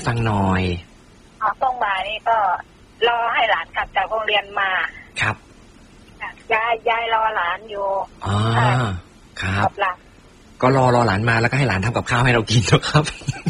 ฟังหน่อยต้องบ่ายนี่ก็รอให้หลานกลับจากโรงเรียนมาครับยายรอหลานอยู่ครับก็รอหลานมาแล้วก็ให้หลานทำกับข้าวให้เรากินนะครับ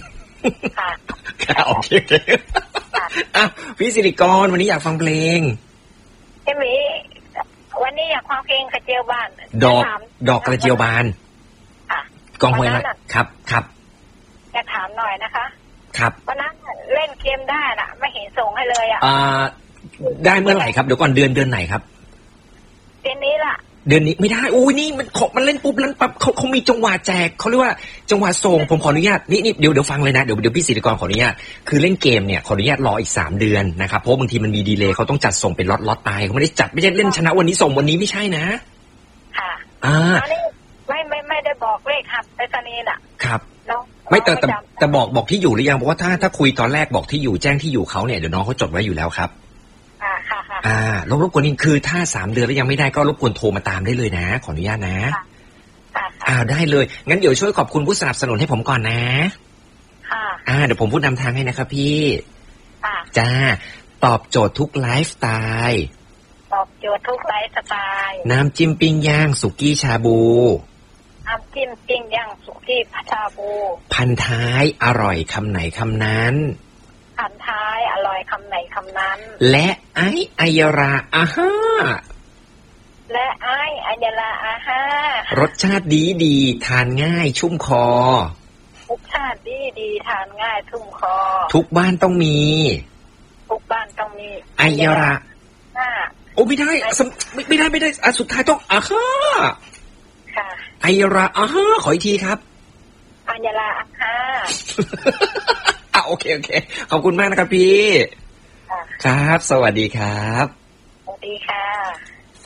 ค่ะโอเคพี่สิริกรวันนี้อยากฟังเพลงใช่ไหมวันนี้อยากฟังเพลงกระเจียวบานดอกกระเจียวบานกองห้วยครับจะถามหน่อยนะคะครับวันนั้นเล่นเกมได้น่ะไม่เห็นส่งให้เลยได้เมื่อไหร่ครับเดี๋ยวก่อนเดือนไหนครับเดือนนี้ล่ะเดือนนี้ไม่ได้อุ้ยนี่มันเล่นปุ๊บแล้วปั๊บเขามีจังหวะแจกเขาเรียกว่าจังหวะส่งผมขออนุญาตนี่เดี๋ยวฟังเลยนะเดี๋ยวพี่ศิริกรขออนุญาตคือเล่นเกมเนี่ยขออนุญาตรออีก3 เดือนนะครับเพราะบางทีมันมีดีเลย์เขาต้องจัดส่งเป็นล็อตไปเขาไม่ได้จัดไม่ใช่เล่นชนะวันนี้ส่งวันนี้ไม่ใช่นะค่ะไม่ได้บอกเลขครับไปตอนนี้น่ะครับไม่แต่บอกที่อยู่หรือยังเพราะว่าถ้าคุยตอนแรกบอกที่อยู่แจ้งที่อยู่เขาเนี่ยเดี๋ยวน้องเขาจดไว้อยู่แล้วครับค่ะรบกวนนี่คือถ้า3 เดือนแล้วยังไม่ได้ก็รบกวนโทรมาตามได้เลยนะขออนุญาตนะได้เลยงั้นเดี๋ยวช่วยขอบคุณผู้สนับสนุนให้ผมก่อนนะเดี๋ยวผมพูดนำทางให้นะครับพี่จ้าตอบโจทย์ทุกไลฟ์สไตล์น้ำจิ้มปิ้งย่างสุกี้ชาบูน้ำจิ้มปิ้งย่างสุกี้ชาบูพันท้ายอร่อยคำไหนคำนั้นพันท้ายอร่อยคำไหนคำนั้นและไอายราอาฮ่ารสชาติดีทานง่ายชุ่มคอรสชาติดีทานง่ายชุ่มคอทุกบ้านต้องมีอายราโอ้ไม่ได้สุดท้ายต้องอาฮ่าค่ะอายราอาฮ่าขออีกทีครับอายราอาฮ่าโอเคขอบคุณมากนะครับพี่ครับสวัสดีครับสวัสดีค่ะ